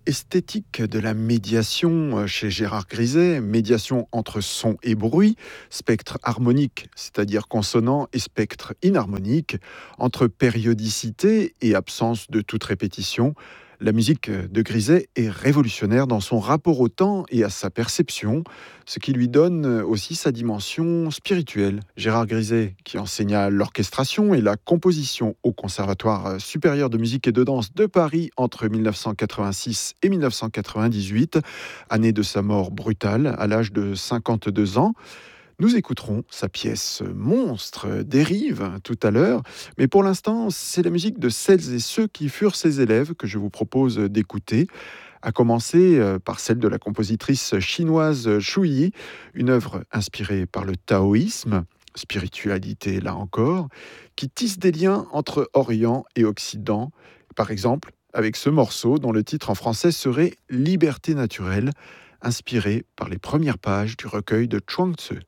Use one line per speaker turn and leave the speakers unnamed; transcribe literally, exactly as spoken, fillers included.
esthétique de la médiation chez Gérard Griset, médiation entre son et bruit, spectre harmonique, c'est-à-dire consonant, et spectre inharmonique, entre périodicité et absence de toute répétition. La musique de Griset est révolutionnaire dans son rapport au temps et à sa perception, ce qui lui donne aussi sa dimension spirituelle. Gérard Griset, qui enseigna l'orchestration et la composition au Conservatoire supérieur de musique et de danse de Paris entre mille neuf cent quatre-vingt-six et mille neuf cent quatre-vingt-dix-huit, année de sa mort brutale à l'âge de cinquante-deux ans. Nous écouterons sa pièce Monstre dérive tout à l'heure, mais pour l'instant, c'est la musique de celles et ceux qui furent ses élèves que je vous propose d'écouter, à commencer par celle de la compositrice chinoise Shu Yi, une œuvre inspirée par le taoïsme, spiritualité là encore, qui tisse des liens entre Orient et Occident, par exemple avec ce morceau dont le titre en français serait Liberté naturelle, inspiré par les premières pages du recueil de Chuang Tzu.